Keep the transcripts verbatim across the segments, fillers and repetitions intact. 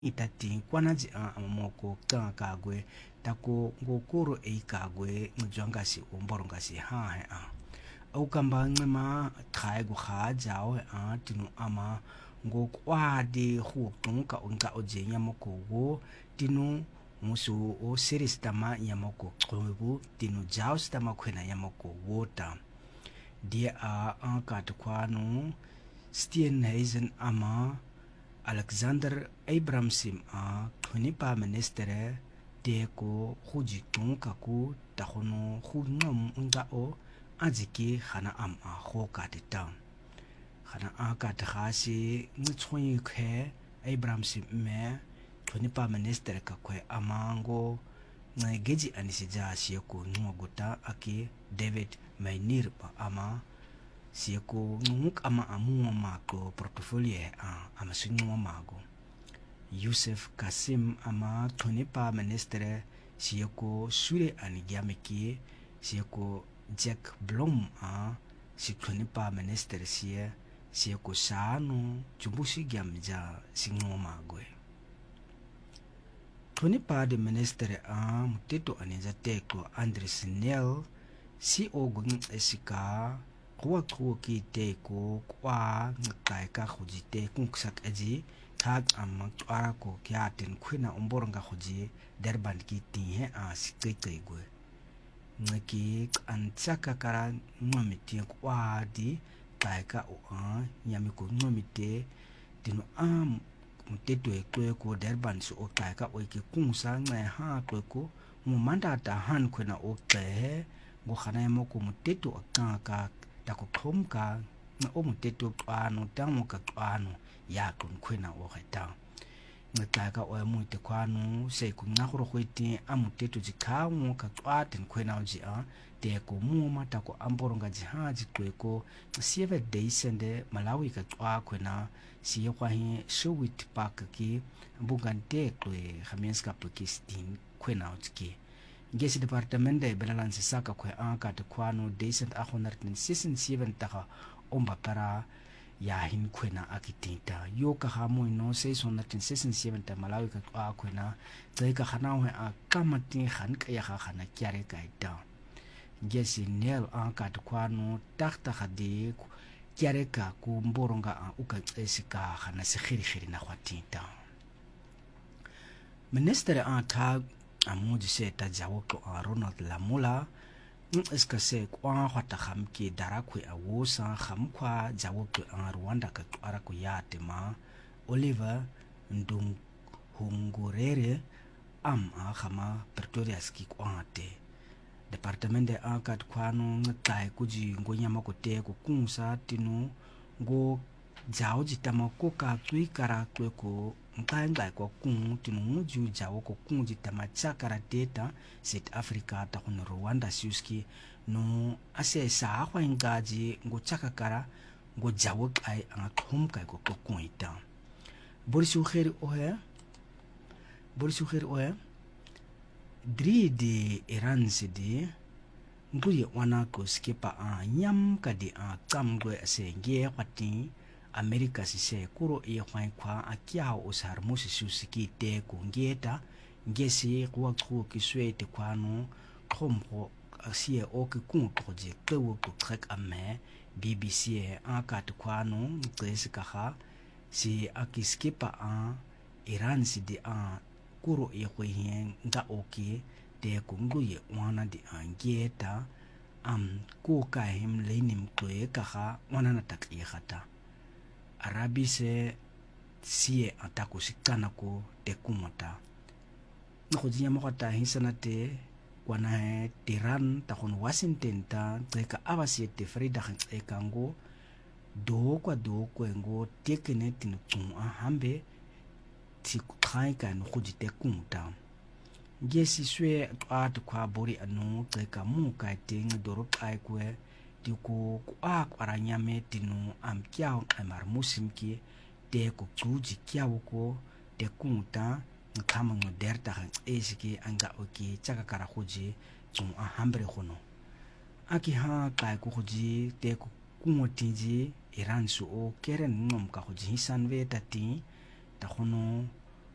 itati kwanaji a amoko ka kagwe tako ngokoro e kagwe njwangasi umborongasi ha he a au kamba ngema khai go kha jao a tinu ama ngokwadi hu tunka unka ojenya moko wo tinu musu o series tama yamoko kwebu tinu jao stama kwena yamoko wota dia a anka kwanu Steenhuisen ama Alexander Abramsim a khunipa ministere de ko khuji tunka ku tahono khungom unga o aziki khana am a khoka de town khana a ka khasi ngitshoyi khe Abramsim me khunipa ministere ka kwe amango ngeji anisija sieko ngogota aki David Mainir pa ama sieko nguk ama amu mako portfolio a ama sunyo mago Yusuf Kasim ama khunipa ministere sieko sure anigiamiki sieko Jack Blom a si khunipa ministere sie sieko sano chumbushi giamja singo magwe khunipa de ministere a mutito aniza teko Andres Nel si ogun esika kwa kwa ki teko kwa ngakai ka khujite kunksak aji thak amma twara ko kyaten khuna umboronga khuji derban ki tihe a sikete gwe ngaki antsaka kara ngomiti kwa di taika o a nyami ko ngomite tinu am muteto ekwe ko derban so o taika o ki kunsa ngai ha to ko mu manda ta han khuna o te go khana mo ko muteto akaka ta ko khomka na o muteto kwano tamo ka kwano ya kun khuna o heta ngaka o mu te kwano se ku ngahoro khwiti amuteto jikhawo ka kwaten khwena oji a te ko mu mata ko amboronga jihaji kweko sieve deisende Malawi ka kwa khwena siye kwa hi showit park ki bugante kwe khamenska pakistan khwena otki ngesi departement de balance saka kwe anka te kwano decent a honderd seven taka omba para ya hin khwena akitinta yo ka ha mo no six hundred sixty-seven ta Malawi ka kwa khwena tsai ka khana ho a kamati khan ka ya khana kyare ka ita ngesi nel anka te kwano takta khade kyare ka ku mboronga a uka tsesika khana se khiri khiri na khwatinta minister a tha amuji se ta jawo ko Ronald Lamola iska se kwa khwata khamki darakwe a wosa khamkwa jawo ko Rwanda ka twara ko yatema Oliver Ndung Hungurere am a khama Pretoria ski kwate departement de akat kwano ngai kuji ngonyama ko te ko kunsa tinu go jawo jitama ko ka tui kara ko ko ngai ngai ko kun tinu ju jawo ko kun jitama chakara data South Africa ta ko Rwanda siuski no ase sa kwa ngaji ngo chakakara ngo jawo kai a khum kai ko ko kun ita borisu kheri ohe borisu kheri ohe dri de Iransi de nguye wana ko skipa a nyam ka de a kamgwe ase nge kwati America si se kuro e khwai kwa akia o sar musi susiki te ko ngeta ngesi kwa tro ki swete kwano khompo asie o ki kun projet tewo ko trek ame B B C a kat kwano ngesi ka ha si akiskipa a Iran si de a kuro e khwien nga oki te ko nguye wana de angeta am ko ka him lenim ko e ka ha wana na tak e khata Arabi se sie atako sikana ko te kumata no jinya mo kata hisana te wana Tehran ta kon Washington ta tseka abasi te Frida khan tseka ngo do kwa do ko ngo tekene tin tun a hambe ti khai ka no khuji te kumta ngesi swe at kwa bori anu tseka mu ka te ngdoro kai kwe ti ko kwa aranyame tinu am kyao amar musimki te ko tuji kyao ko te kunta ngkama ngoderta han esiki anga oki chaka kara khuji tun a hambre khono aki ha kai ko khuji te ko kungotinji Iran su o keren ngom ka khuji hisan ve tati ta khono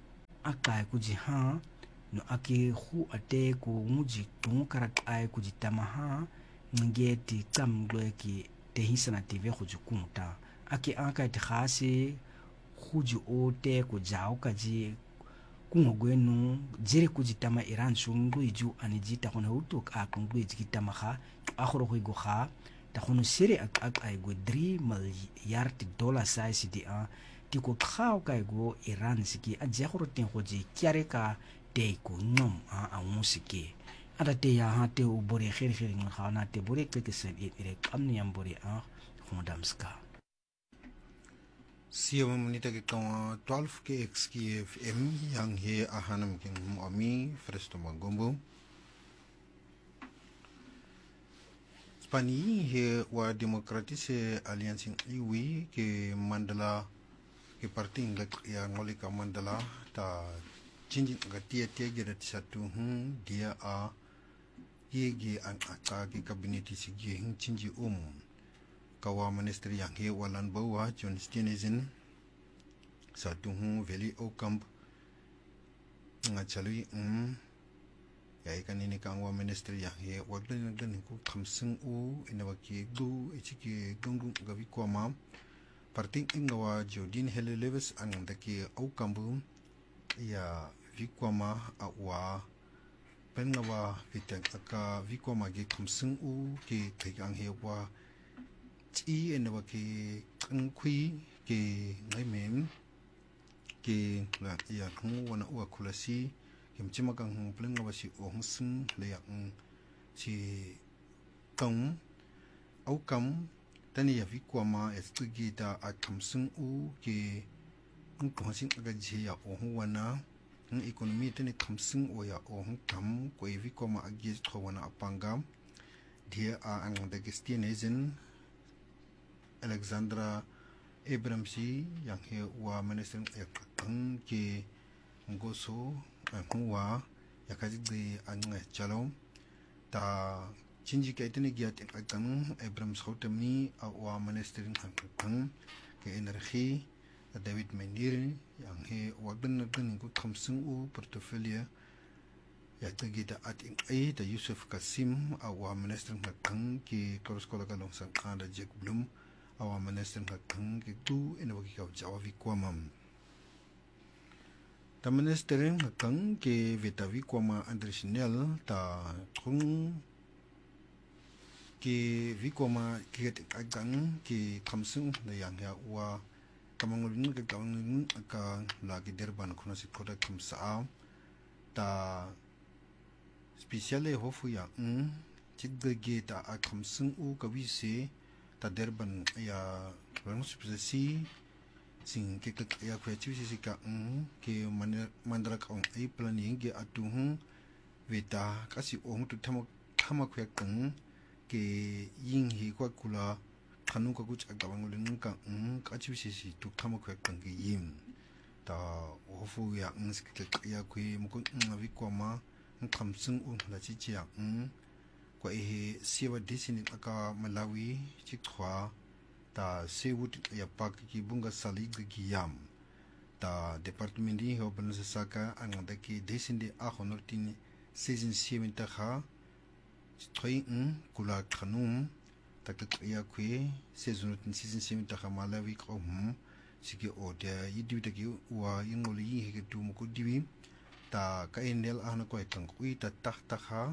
akai kuji ha no ake hu ate ku nguji tungu karakai kuji tamaha ngeti tsamgwe ki te hisana tive kuji kunta ake akai te khasi kuji ote ku jao kaji kungogwenu jere kuji tama iran shungu iju anijita kona utuk akungu iji kitama ha akhoro kuigo ha ta kono sere ak ak ay go three milyard dollar size di a ti ko khao kay go iran siki a jehoro ten khoji kyare ka te ko nom a a musiki ada te ya ha te u bore khere khere ng khana te bore ke ke se ire kamni am bore a khondamska siya mamunita ke kawa twelve K X K F M yang he ahanam king ami fresto magombo Spani he wa demokratise alliance iwi ke mandala ke parti ngak ya ngolika mandala ta chinjin gatia tia gerat satu hu dia a yege an aka ke kabinet sigi hin chinji um kawa minister yang he walan bawa John Steenhuisen satu hu veli okamp ngachalui um ya ikan ini kangwa minister yang he wagdan ngdan ku khamsung u inawaki du ichiki gungu gawi kwama parting ingawa Jodin Hele Lewis angdaki okambu ya vikwama awa pengawa vitang aka vikwama ge khamsung u ke kaigang he wa chi inawaki kangkhui ke ngaimen ke la ya khu wana u kulasi kimchima kang hung plenga wasi ohung sung leang si tong au kam tani ya vikwama estigita akam sung u ke ng kohsing aga ji ya ohung wana ng economy tani kamsung o ya ohung kam ko vikwama agi thwana apanga dia a ang de Steenhuisen Alexandra Abramsi yang he wa minister ang ke ngoso angwa yakaji de anga chalom ta chinji ke tene giat ang Abram Sautamni awa minister ang ke energi David Mendir yang he wagdan nagdan ko khamsung u portfolio ya tagida at ai da Yusuf Kasim awa minister ang ke korskola kalong sang kada Jack Bloom awa minister ang ke tu enawagi ka jawabi kwamam ta minister ang ke vetavi kwama andresinel ta kung ke vikoma ke agang ke khamsung na yang ya wa kamangulun ke kamangulun ka lagi derban kuna si koda kamsa ta speciale hofu ya um chigge ta a khamsung u ka wise ta derban ya rang spesi sing ke ke ya kweti si ka um ke mandra ka ai planning ge atu hu veta kasi ong tu thama thama khya kang ke ying hi kwa kula khanu ka kuch agawangulun ka um kachi si tu thama khya kang ge yim ta hofu ya ng ke ya kwe mukun ngawi kwa ma khamsung un la chi chi ya um kwa e siwa disini aka Malawi chi khwa ta sewut ya pak ki bunga sali gi yam ta department di ho ban saka ang da ki disini a honortini season seven ta kha Three un kula khanum tak ya kwe season season seven ta kha Malawi ko hum sigi o de yidu de ki wa yingol yi he tu mu ko diwi ta ka endel ana ko kang kwi ta ta ta kha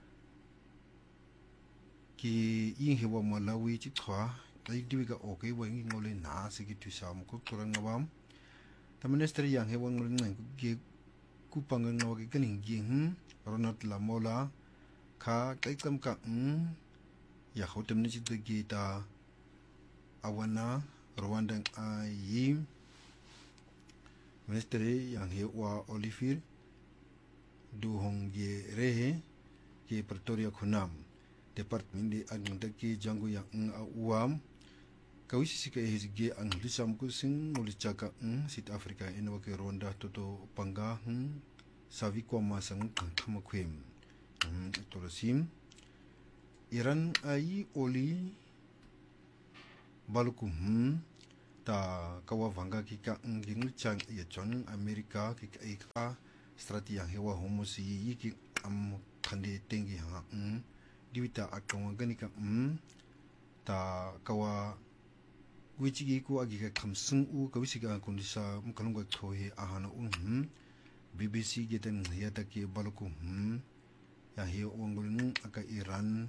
ki yin he wa Malawi chi thwa ai diwi ka o ke wa yingol na sigi tu sa mu ko kurang ngawam ta minister yang he wa ngol ngai ku ge ku pang ngaw ke kaning gi hm Ronald Lamola ka kaikam ka um ya hotem ni chit gi ta awana Rwanda ai minister yang he wa Olivier du hongye rehe ke Pretoria khunam department di agmenta ki jangu yang uam kawisi sika hizge ang lisam ku sing ulichaka um South Africa enwa ke Rwanda toto panga hm savi ko masang khama khwem torosim Iran ai oli balukum ta kawa vanga ki ka nging chang ye chon America ki ka ika strati yang hewa homosi yi ki am khande tengi ha um diwita akong gani ka um ta kawa wichi gi ko agi ka khamsung u ka wisi ka kundisa mkalung ka thohe ahana um B B C ge ten ya ta ki balku um ya he ongulung aka Iran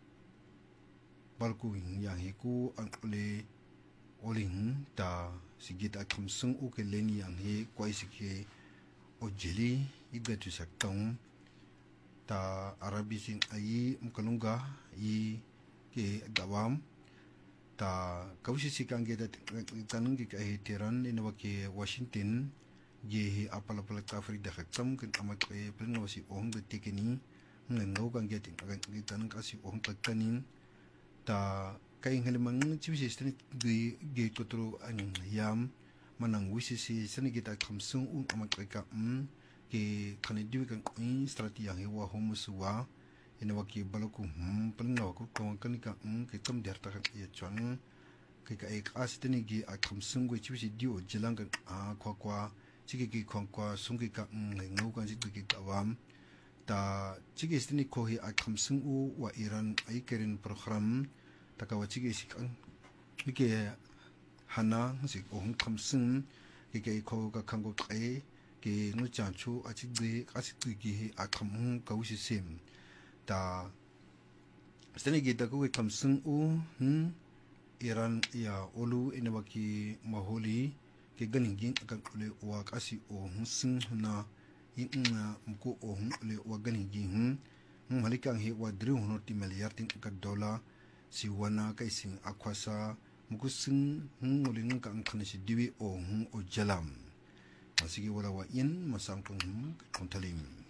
balku yang he ku angole oling ta sigita khamsung u ke leni yang he kwai sike o jeli igatu saktong ta arabi sin ayi mkalunga yi ke gawam ta kausi sikang ge tanung ge kai teran in wake Washington ge he apala pala kafri da khatam kan amat e plno si ong de tekeni ngau kan ge tanung kasi ong takanin ta kai ngelemang chiwisi stani ge ge kotro an yam manang wisisi sani ge ta khamsung un amat ka um ke khane diwi kan in strati yang hewa homusuwa ina waki baloku hum pelna waku ko kan ka um ke kam der ta kan ye chon ke ka ek asitani gi a khamsung go chiwisi dio jilang kan a kwa kwa chigi gi khong kwa sungi ka um ngau kan si gi kawam ta chigi stani ko hi a khamsung u wa Iran ai kerin program ta ka wachigi sikan ke hana si ong khamsung ke ke ko ka khango kai ke no chanchu a chigi asi gi a kham ka usi sim ta stani gi ta ko khamsung u hm Iran ya olu ina waki maholi ke ganin gin aka kule wa kasi o hun na ina mko o hun le wa ganin gin hun halikan he wa dri hono ti miliyar tin ka dola si wana kai sin akwasa mko sun hun olin ka an kana si diwi o hun o jalam asigi wala wa in masang kun hun kontalim